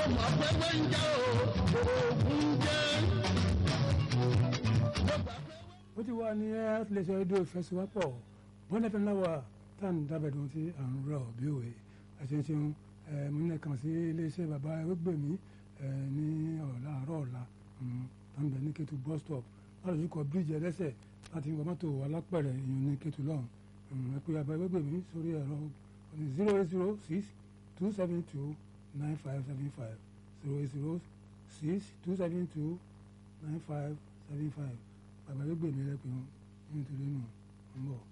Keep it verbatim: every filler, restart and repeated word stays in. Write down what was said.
mọ̀ pẹ́pẹ́ ń jẹ́ òògùn jẹ́. ó ti wá ní ẹ́ lè ṣe rédíò ìfẹsíwápọ̀ bọ́n ẹ̀fẹ̀ ńlá wa tá à ń dábẹ̀dùn tí à ń rọ̀ bí òwe àṣeṣeun múnẹ̀ kan sí iléeṣẹ́ bàbá ẹgbẹ̀mí ní ọ̀la àárọ̀ ọ̀la tàǹbẹ̀ ní Kétu bus stop láti kọ bíríìjì ẹlẹ́sẹ̀ láti ń wọ mọ́tò alápẹ̀rẹ̀ ìyún ní Kétu lọ́hùn ẹ pé bàbá ẹgbẹ̀mí sórí ẹ̀rọ zero eight zero six two seven two nine five seven five zero eight zero six two seven two nine five seven five bàbá ẹgbẹ̀mí rẹ pé wọn nítorí nù ń bọ̀.